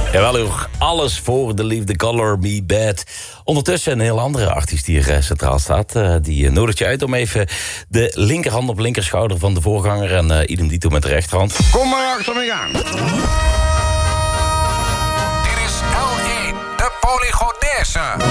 Jawel hoor, alles voor de liefde, Color Me Bad. Ondertussen een heel andere artiest die hier centraal staat. Die nodigt je uit om even de linkerhand op linkerschouder van de voorganger... en idem dito met de rechterhand. Kom maar achter me aan. Dit is L1, de Polygoneese.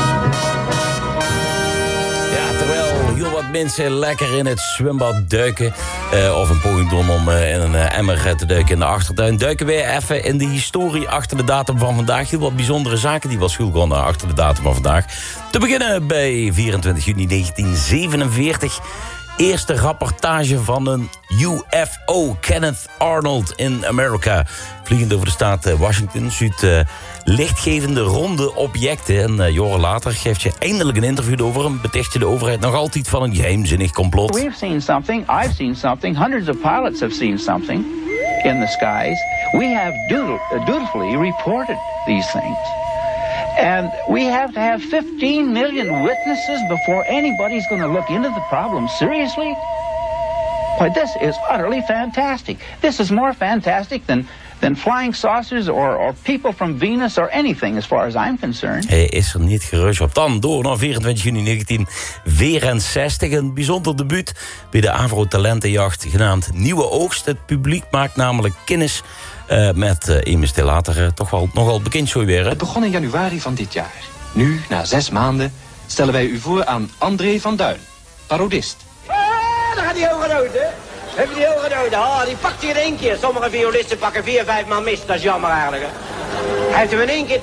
Ja, terwijl heel wat mensen lekker in het zwembad duiken... of een poging doen om in een emmer te duiken in de achtertuin... duiken we even in de historie achter de datum van vandaag. Heel wat bijzondere zaken die wel schuil gaan achter de datum van vandaag. Te beginnen bij 24 juni 1947... eerste rapportage van een UFO, Kenneth Arnold in Amerika. Vliegend over de staat Washington, ziet lichtgevende ronde objecten. En jaren later geeft je eindelijk een interview over hem. Beticht je de overheid nog altijd van een geheimzinnig complot. We've seen something, I've seen something, hundreds of pilots have seen something in the skies. We have dutifully reported these things. And we have to have 15 million witnesses before anybody's going to look into the problem seriously? Why, this is utterly fantastic. This is more fantastic than flying saucers or people from Venus or anything as far as I'm concerned. Hij is er niet gerust op. Dan door naar 24 juni 1964. Een bijzonder debuut bij de Avro-talentenjacht genaamd Nieuwe Oogst. Het publiek maakt namelijk kennis met immers te later toch wel nogal bekend show weer. Het begon in januari van dit jaar. Nu, na 6 maanden, stellen wij u voor aan André van Duin, parodist. Daar gaat die hoge noot, hè? Heb je die hoge noot? Die pakt hij in 1 keer. Sommige violisten pakken 4, 5 maal mis. Dat is jammer eigenlijk, hè? Hij heeft hem in 1 keer...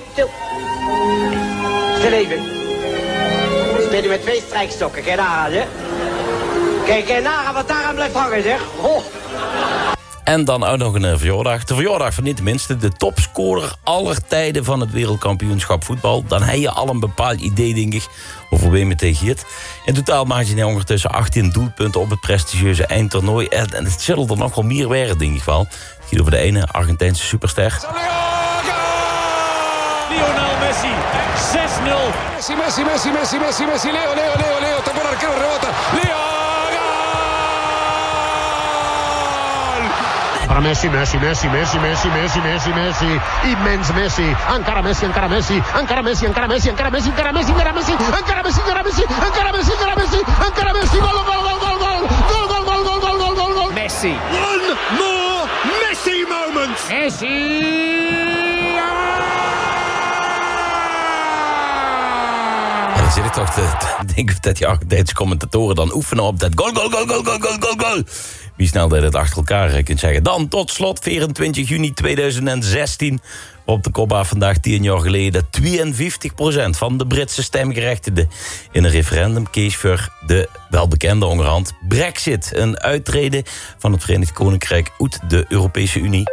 Stil even. Speelt u met 2 strijkstokken. Kijk daar, hè? Kijk naar wat daar aan blijft hangen, zeg. Oh. En dan ook nog een verjaardag. De verjaardag van niet tenminste de topscorer aller tijden van het wereldkampioenschap voetbal. Dan heb je al een bepaald idee, denk ik, over wie me tegen het. In totaal maakt hij ondertussen 18 doelpunten op het prestigieuze eindtoernooi. En het zullen er nog wel meer werden, denk ik wel. Het gaat over de ene Argentijnse superster. Lionel Messi, 6-0. Messi, Leo, tapó el arquero, rebota, Leo! Para Messi. Immens Messi. Encara Messi. Gol. Messi. One more Messi moment. Dan zit ik toch te denken dat die Argentijnse commentatoren dan oefenen op dat goal. Wie snel dat het achter elkaar kunt zeggen. Dan tot slot 24 juni 2016. Op de kop af vandaag 10 jaar geleden 52% van de Britse stemgerechtigden in een referendum kies voor de welbekende onderhand Brexit. Een uittreden van het Verenigd Koninkrijk uit de Europese Unie.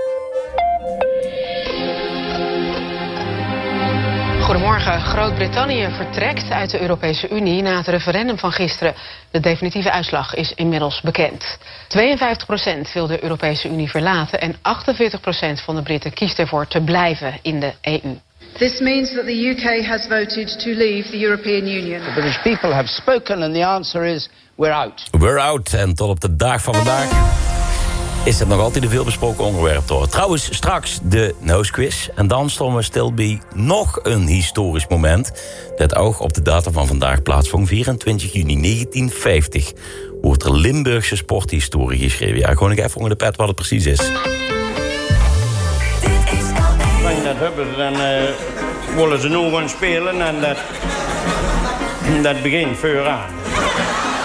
Goedemorgen. Groot-Brittannië vertrekt uit de Europese Unie na het referendum van gisteren. De definitieve uitslag is inmiddels bekend. 52% wil de Europese Unie verlaten en 48% van de Britten kiest ervoor te blijven in de EU. This means that the UK has voted to leave the European Union. The British people have spoken and the answer is we're out. We're out. En tot op de dag van vandaag is het nog altijd een veelbesproken onderwerp door. Trouwens, straks de Noosquiz. En dan stonden we stil bij nog een historisch moment dat ook op de datum van vandaag plaatsvond. 24 juni 1950 wordt er Limburgse sporthistorie geschreven. Ja, gewoon even onder de pet wat het precies is. Als je dat hebben, dan willen ze nog gaan spelen en dat begint vooraan.